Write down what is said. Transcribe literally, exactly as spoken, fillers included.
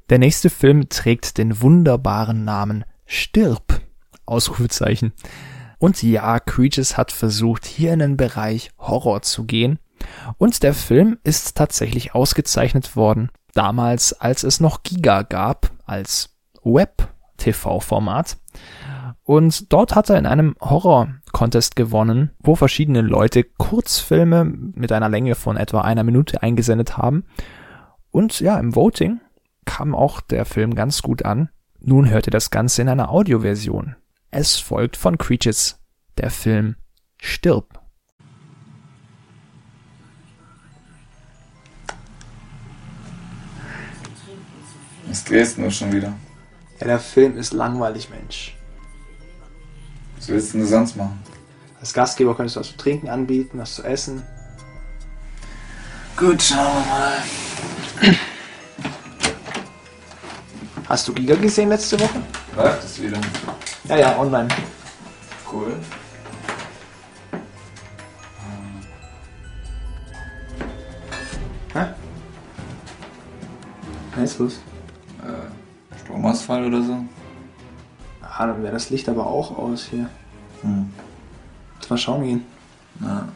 Der nächste Film trägt den wunderbaren Namen Stirb! Ausrufezeichen. Und ja, Creatures hat versucht, hier in den Bereich Horror zu gehen. Und der Film ist tatsächlich ausgezeichnet worden, damals, als es noch Giga gab, als Web-T V-Format. Und dort hat er in einem Horror-Contest gewonnen, wo verschiedene Leute Kurzfilme mit einer Länge von etwa einer Minute eingesendet haben. Und ja, im Voting kam auch der Film ganz gut an. Nun hört ihr das Ganze in einer Audioversion. Es folgt von Creatures, der Film Stirb! Was drehst du schon wieder? Ja, der Film ist langweilig, Mensch. Was willst du denn sonst machen? Als Gastgeber könntest du was zu trinken anbieten, was zu essen. Gut, schauen wir mal. Hast du Giga gesehen letzte Woche? Läuft es wieder? Ja, ja, online. Cool. Hä? Was ist los? Äh, Stromausfall oder so? Ah, dann wäre das Licht aber auch aus hier. Hm. Lass mal schauen gehen. Na.